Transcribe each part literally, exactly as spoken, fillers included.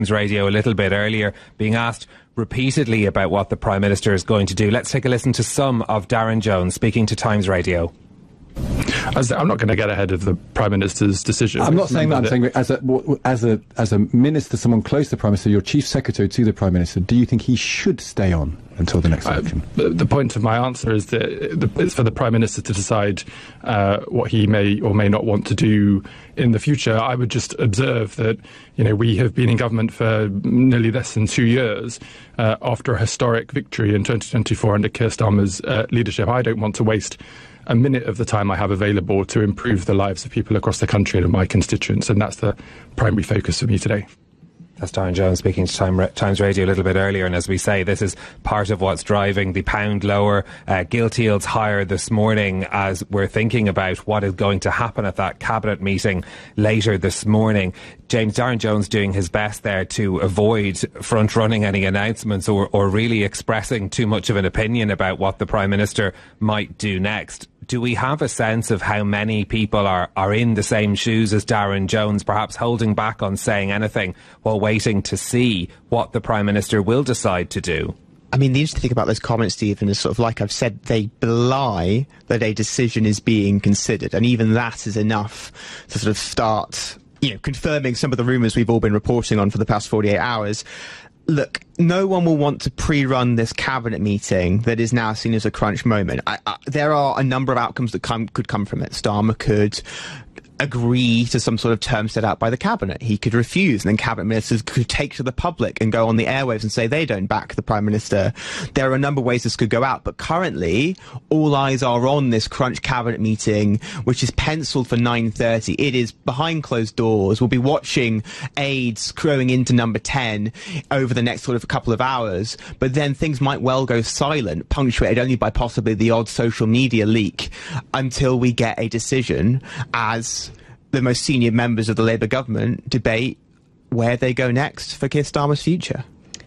Radio a little bit earlier, being asked repeatedly about what the Prime Minister is going to do. Let's take a listen to some of Darren Jones speaking to Times Radio. As, I'm not going to get ahead of the Prime Minister's decision. I'm not saying that. I'm saying as a as a as a minister, someone close to the Prime Minister, your chief secretary to the Prime Minister. Do you think he should stay on until the next election? Uh, the, the point of my answer is that it's for the Prime Minister to decide uh, what he may or may not want to do in the future. I would just observe that, you know, we have been in government for nearly less than two years uh, after a historic victory in twenty twenty-four under Keir Starmer's uh, leadership. I don't want to waste a minute of the time I have available to improve the lives of people across the country and of my constituents, and that's the primary focus for me today. That's Darren Jones speaking to Time, Times Radio a little bit earlier, and as we say, this is part of what's driving the pound lower, uh, gilt yields higher this morning as we're thinking about what is going to happen at that cabinet meeting later this morning. James, Darren Jones doing his best there to avoid front-running any announcements or, or really expressing too much of an opinion about what the Prime Minister might do next. Do we have a sense of how many people are, are in the same shoes as Darren Jones, perhaps holding back on saying anything while waiting to see what the Prime Minister will decide to do? I mean, the interesting thing about those comments, Stephen, is sort of like I've said, they belie that a decision is being considered. And even that is enough to sort of start, you know, confirming some of the rumours we've all been reporting on for the past forty-eight hours. Look, no one will want to pre-run this cabinet meeting that is now seen as a crunch moment. I, I, there are a number of outcomes that come, could come from it. Starmer could agree to some sort of term set out by the cabinet. He could refuse, and then cabinet ministers could take to the public and go on the airwaves and say they don't back the Prime Minister. There are a number of ways this could go out, but currently all eyes are on this crunch cabinet meeting, which is penciled for nine thirty. It is behind closed doors. We'll be watching aides crowing into number ten over the next sort of couple of hours, but then things might well go silent, punctuated only by possibly the odd social media leak, until we get a decision as the most senior members of the Labour government debate where they go next for Keir Starmer's future.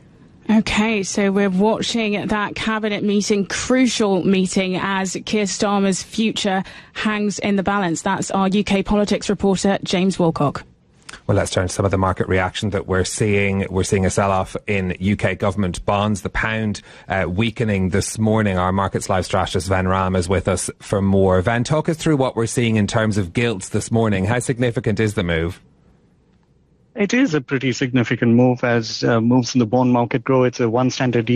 OK, so we're watching that cabinet meeting, crucial meeting, as Keir Starmer's future hangs in the balance. That's our U K politics reporter, James Wilcock. Well, let's turn to some of the market reaction that we're seeing. We're seeing a sell-off in U K government bonds. The pound uh, weakening this morning. Our Markets Live strategist Ven Ram is with us for more. Ven, talk us through what we're seeing in terms of gilts this morning. How significant is the move? It is a pretty significant move as uh, moves in the bond market grow. It's a one standard